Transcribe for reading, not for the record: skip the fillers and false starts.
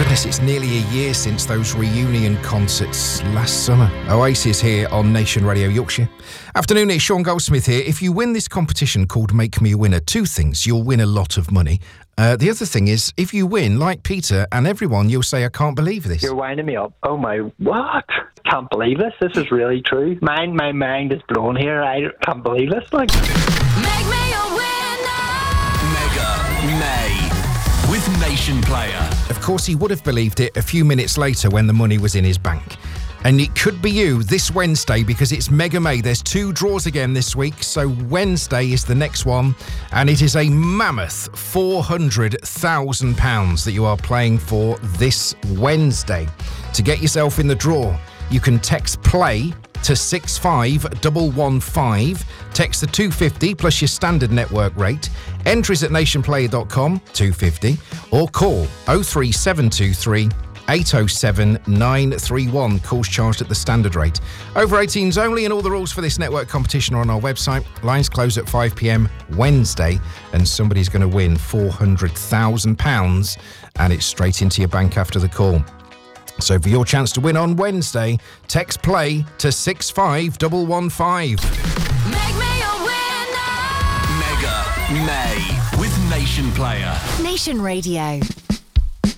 Goodness, it's nearly a year since those reunion concerts last summer. Oasis here on Nation Radio Yorkshire. Afternoon, it's Sean Goldsmith here. If you win this competition called Make Me a Winner, two things. You'll win a lot of money. The other thing is, if you win, like Peter and everyone, you'll say, I can't believe this. You're winding me up. Oh my, what? Can't believe this. This is really true. My mind is blown here. I can't believe this. Like, Make me a winner. Mega May with Nation Player. Of course, he would have believed it a few minutes later when the money was in his bank. And it could be you this Wednesday because it's Mega May. There's two draws again this week, so Wednesday is the next one. And it is a mammoth £400,000 that you are playing for this Wednesday. To get yourself in the draw, you can text PLAY to 65115. Text the 250 plus your standard network rate. Entries at nationplayer.com, 250. Or call 03723 807 931. Calls charged at the standard rate. Over 18s only, and all the rules for this network competition are on our website. Lines close at 5 p.m. Wednesday, and somebody's going to win £400,000, and it's straight into your bank after the call. So for your chance to win on Wednesday, text PLAY to 65115. Make me a winner. Mega May with Nation Player. Nation Radio.